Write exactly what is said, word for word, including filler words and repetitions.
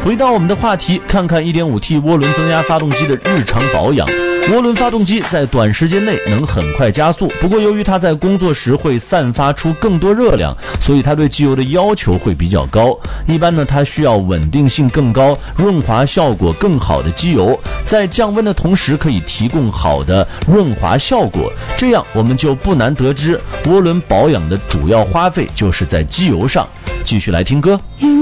回到我们的话题，看看 一点五 T 涡轮增压发动机的日常保养。涡轮发动机在短时间内能很快加速，不过由于它在工作时会散发出更多热量，所以它对机油的要求会比较高。一般呢，它需要稳定性更高、润滑效果更好的机油，在降温的同时可以提供好的润滑效果。这样我们就不难得知，涡轮保养的主要花费就是在机油上。继续来听歌。